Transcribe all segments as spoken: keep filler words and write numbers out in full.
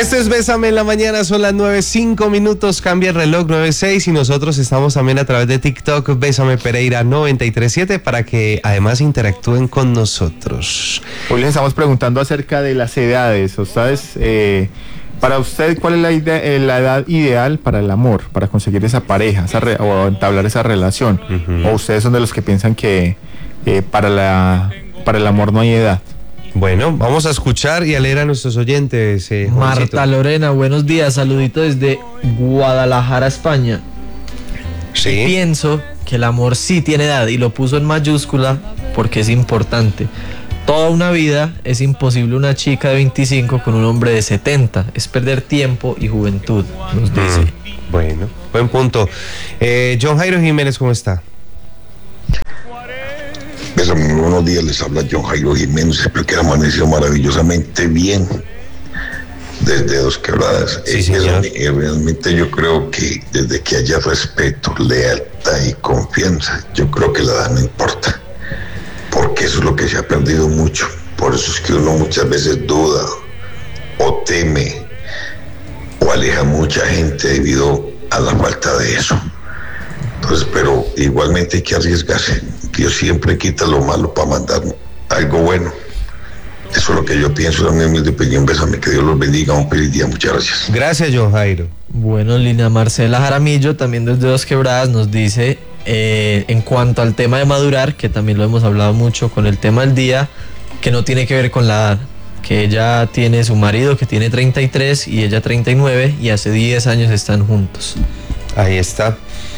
Esto es Bésame en la mañana, son las nueve cinco minutos, cambia el reloj nueve seis y nosotros estamos también a través de TikTok, Bésame Pereira noventa y tres siete, para que además interactúen con nosotros. Hoy les estamos preguntando acerca de las edades, ¿ustedes? Eh, para usted, ¿cuál es la, ide- la edad ideal para el amor, para conseguir esa pareja, esa re- o entablar esa relación? Uh-huh. ¿O ustedes son de los que piensan que eh, para, la, para el amor no hay edad? Bueno, vamos a escuchar y a leer a nuestros oyentes. Eh, Marta Lorena, buenos días, saludito desde Guadalajara, España. Sí. Pienso que el amor sí tiene edad y lo puso en mayúscula porque es importante. Toda una vida es imposible una chica de veinticinco con un hombre de setenta. Es perder tiempo y juventud, nos dice. Mm, bueno, buen punto. Eh, John Jairo Jiménez, ¿cómo está? Muy buenos días, les habla John Jairo Jiménez. Espero que amaneció maravillosamente bien desde Dos Quebradas. Sí, señor. Eh, realmente yo creo que desde que haya respeto, lealtad y confianza, yo creo que la edad no importa, porque eso es lo que se ha perdido mucho. Por eso es que uno muchas veces duda o teme o aleja mucha gente debido a la falta de eso. Entonces, pero igualmente hay que arriesgarse. Dios siempre quita lo malo para mandar algo bueno. Eso es lo que yo pienso, es mi humilde opinión. Bésame, que Dios los bendiga, un feliz día, muchas gracias. Gracias, John Jairo. Bueno, Lina Marcela Jaramillo, también desde Dos Quebradas, nos dice, eh, en cuanto al tema de madurar, que también lo hemos hablado mucho con el tema del día, que no tiene que ver con la edad, que ella tiene su marido que tiene treinta y tres y ella treinta y nueve y hace diez años están juntos. Ahí está.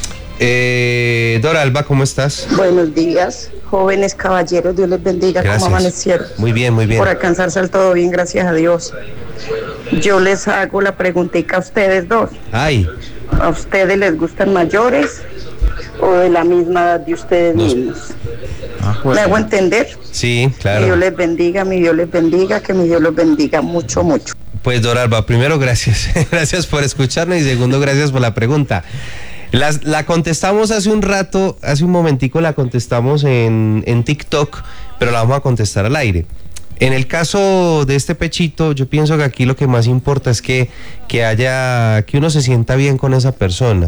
Eh, Dora Alba, ¿cómo estás? Buenos días, jóvenes caballeros, Dios les bendiga. Gracias. ¿Cómo amanecieron? Muy bien, muy bien. Por alcanzarse al todo bien, gracias a Dios. Yo les hago la preguntita a ustedes dos. Ay. ¿A ustedes les gustan mayores o de la misma edad de ustedes Nos... mismos? Ah, pues, ¿Me hago entender? Sí, claro. Que Dios les bendiga, mi Dios les bendiga, que mi Dios los bendiga mucho, mucho. Pues Dora Alba, primero gracias, gracias por escucharnos y segundo gracias por la pregunta. La, la contestamos hace un rato, hace un momentico la contestamos en, en TikTok, pero la vamos a contestar al aire. En el caso de este pechito, yo pienso que aquí lo que más importa es que, que haya, que uno se sienta bien con esa persona.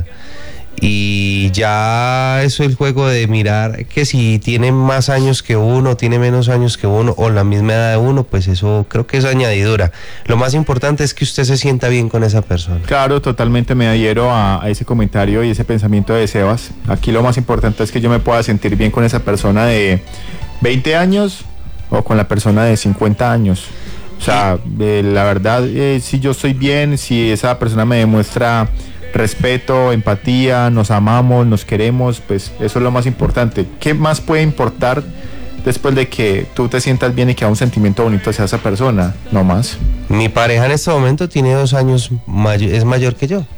Y ya eso es el juego de mirar que si tiene más años que uno, tiene menos años que uno o la misma edad de uno, pues eso creo que es añadidura. Lo más importante es que usted se sienta bien con esa persona. Claro, totalmente me adhiero a, a ese comentario y ese pensamiento de Sebas. Aquí lo más importante es que yo me pueda sentir bien con esa persona de veinte años o con la persona de cincuenta años. O sea, eh, la verdad, eh, si yo estoy bien, si esa persona me demuestra respeto, empatía, nos amamos, nos queremos, pues eso es lo más importante. ¿Qué más puede importar después de que tú te sientas bien y que haya un sentimiento bonito hacia esa persona? No más. Mi pareja en este momento tiene dos años, may- es mayor que yo.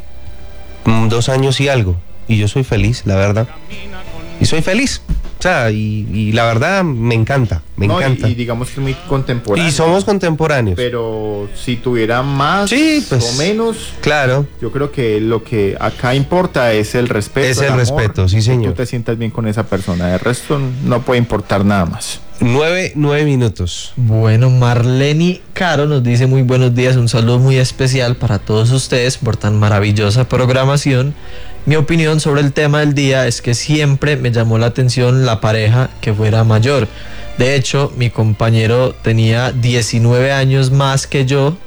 Mm, Dos años y algo. Y yo soy feliz, la verdad. Y soy feliz. O sea, y, y la verdad me encanta, me no, encanta. Y, y digamos que es muy contemporáneo. Y somos contemporáneos. Pero si tuviera más sí, pues, o menos, claro. Yo creo que lo que acá importa es el respeto. Es el, el amor, respeto, sí señor. Que tú te sientas bien con esa persona. El resto no puede importar nada más. Nueve, nueve minutos. Bueno, Marleni Caro nos dice muy buenos días, un saludo muy especial para todos ustedes por tan maravillosa programación. Mi opinión sobre el tema del día es que siempre me llamó la atención la pareja que fuera mayor. De hecho, mi compañero tenía diecinueve años más que yo.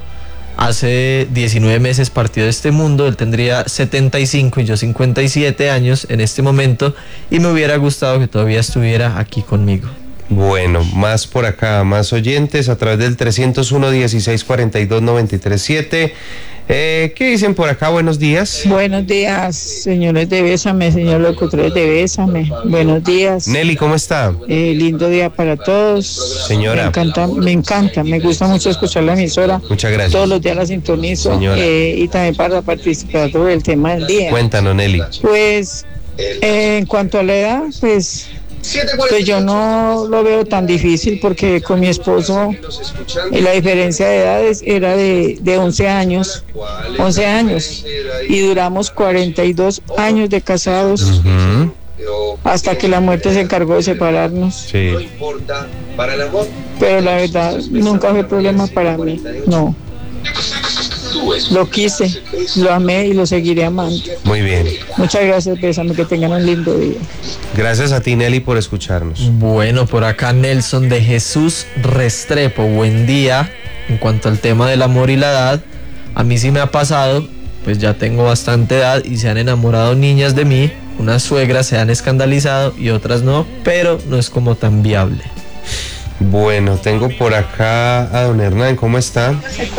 Hace diecinueve meses partió de este mundo. Él tendría setenta y cinco y yo cincuenta y siete años en este momento. Y me hubiera gustado que todavía estuviera aquí conmigo. Bueno, más por acá, más oyentes a través del trescientos uno, dieciséis cuarenta y dos, noventa y tres siete. Eh, ¿Qué dicen por acá? Buenos días. Buenos días, señores de Bésame, señores locutores de Bésame. Buenos días. Nelly, ¿cómo está? Eh, lindo día para todos. Señora. Me encanta, me encanta, me gusta mucho escuchar la emisora. Muchas gracias. Todos los días la sintonizo. Eh, y también para participar sobre el tema del día. Cuéntanos, Nelly. Pues, eh, en cuanto a la edad, pues... Pues yo no lo veo tan difícil porque con mi esposo eh, la diferencia de edades era de, de once años, once años, y duramos cuarenta y dos años de casados. Uh-huh. Hasta que la muerte se encargó de separarnos. Sí. Pero la verdad nunca fue problema para mí, no. lo quise, lo amé y lo seguiré amando. Muy bien. Muchas gracias, bésame, que tengan un lindo día. Gracias a ti, Nelly, por escucharnos. Bueno, por acá Nelson de Jesús Restrepo, buen día. En cuanto al tema del amor y la edad, a mí sí me ha pasado, pues ya tengo bastante edad y se han enamorado niñas de mí, unas suegras se han escandalizado y otras no, pero no es como tan viable. Bueno, tengo por acá a don Hernán, ¿cómo está?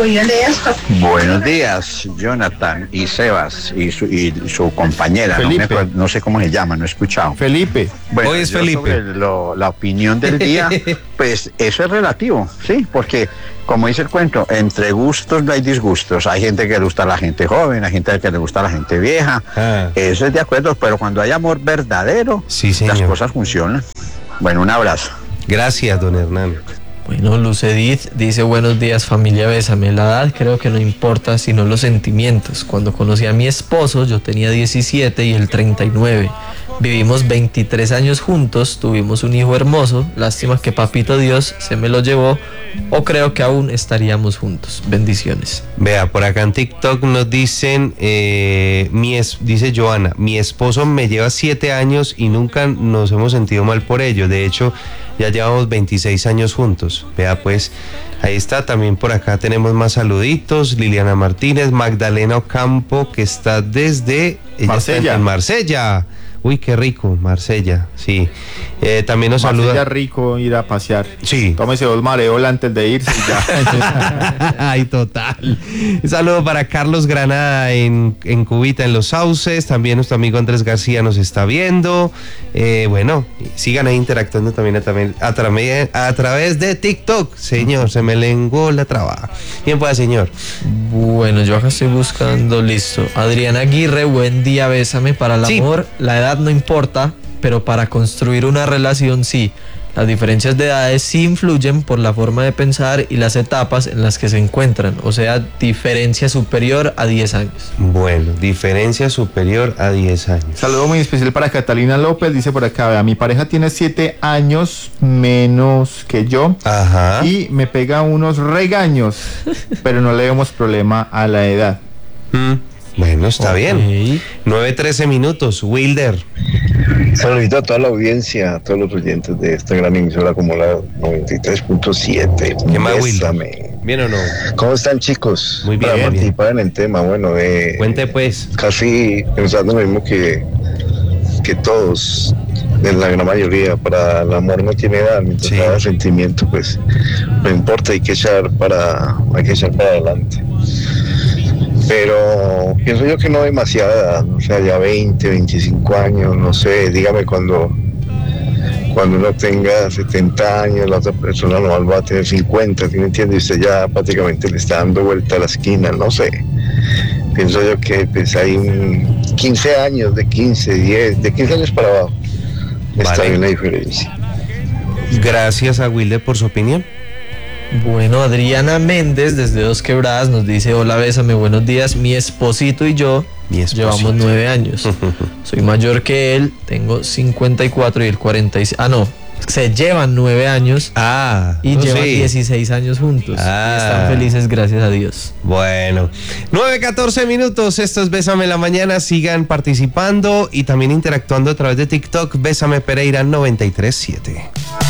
Buenos días, Jonathan y Sebas y su, y su compañera, no, me, no sé cómo se llama, no he escuchado. Felipe. Bueno, hoy es yo Felipe. Sobre lo, la opinión del día, pues eso es relativo, sí, porque como dice el cuento, entre gustos no hay disgustos. Hay gente que le gusta a la gente joven, hay gente que le gusta a la gente vieja. Ah. Eso es de acuerdo, pero cuando hay amor verdadero, sí, señor, las cosas funcionan. Bueno, un abrazo. Gracias, don Hernán. Bueno, Luz Edith dice: buenos días, familia, bésame. La edad creo que no importa, sino los sentimientos. Cuando conocí a mi esposo, yo tenía diecisiete y él treinta y nueve. Vivimos veintitrés años juntos, tuvimos un hijo hermoso. Lástima que papito Dios se me lo llevó, o creo que aún estaríamos juntos. Bendiciones. Vea, por acá en TikTok nos dicen, eh, mi es, dice Joana, mi esposo me lleva siete años y nunca nos hemos sentido mal por ello. De hecho, ya llevamos veintiséis años juntos. Vea pues, ahí está. También por acá tenemos más saluditos. Liliana Martínez, Magdalena Ocampo, que está desde Marsella. Está en Marsella. Uy, qué rico, Marsella, sí. Eh, también nos Marsella saluda. rico ir a pasear. Sí. Tómese dos mareolas antes de irse y ya. Ay, total. Un saludo para Carlos Granada en, en Cubita, en Los Sauces. También nuestro amigo Andrés García nos está viendo. Eh, bueno, sigan ahí interactuando también a, también a, tra- a través de TikTok. Señor, se me lenguó la traba. Bien, pues, señor. Bueno, yo acá estoy buscando, listo. Adriana Aguirre, buen día, bésame. Para el sí. amor, la edad no importa, pero para construir una relación sí. Las diferencias de edades sí influyen por la forma de pensar y las etapas en las que se encuentran, o sea, diferencia superior a diez años. Bueno, diferencia superior a diez años. Saludo muy especial para Catalina López, dice por acá: vea, mi pareja tiene siete años menos que yo. Ajá. Y me pega unos regaños, pero no le vemos problema a la edad. Mm. Bueno, está Okay. bien. nueve trece minutos, Wilder. Saludito a toda la audiencia, a todos los oyentes de esta gran emisora como la noventa y tres punto siete. ¿Qué más, Wilder? ¿Bien o no? ¿Cómo están, chicos? Muy bien. Para bien. participar en el tema, bueno, eh, cuente pues. Casi pensando lo mismo que, que todos, en la gran mayoría. Para el amor no tiene edad, mientras Sí. cada sentimiento, pues, no importa, hay que echar para, hay que echar para adelante. Pero pienso yo que no demasiada edad, o sea, ya veinte, veinticinco años, no sé, dígame cuando, cuando uno tenga setenta años, la otra persona normal va a tener cincuenta, ¿sí me entiende? Y usted ya prácticamente le está dando vuelta a la esquina, no sé. Pienso yo que pues hay un quince años, de quince, diez, de quince años para abajo, está Vale. bien la diferencia. Gracias a Wilder por su opinión. Bueno, Adriana Méndez desde Dos Quebradas nos dice: hola, bésame, buenos días. Mi esposito y yo Mi esposito. llevamos nueve años. Soy mayor que él, tengo cincuenta y cuatro y él cuarenta y seis. Ah, no, se llevan nueve años Ah, y no, llevan sí. dieciséis años juntos. Ah. Y están felices, gracias a Dios. Bueno, nueve catorce minutos, esto es Bésame en la Mañana, sigan participando y también interactuando a través de TikTok, Bésame Pereira noventa y tres punto siete.